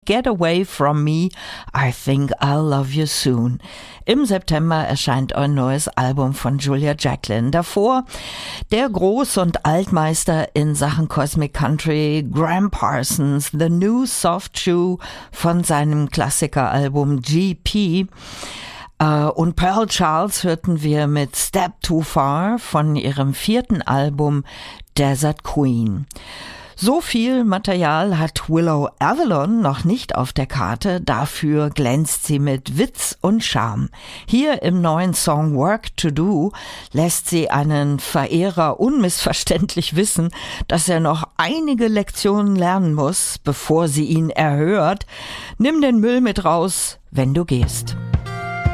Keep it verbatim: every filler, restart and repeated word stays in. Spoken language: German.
Get Away From Me, I Think I'll Love You Soon. Im September erscheint ein neues Album von Julia Jacklin. Davor der Groß- und Altmeister in Sachen Cosmic Country, Graham Parsons, The New Soft Shoe von seinem Klassikeralbum G P. Und Pearl Charles hörten wir mit Step Too Far von ihrem vierten Album Desert Queen. So viel Material hat Willow Avalon noch nicht auf der Karte, dafür glänzt sie mit Witz und Charme. Hier im neuen Song Work to Do lässt sie einen Verehrer unmissverständlich wissen, dass er noch einige Lektionen lernen muss, bevor sie ihn erhört. Nimm den Müll mit raus, wenn du gehst.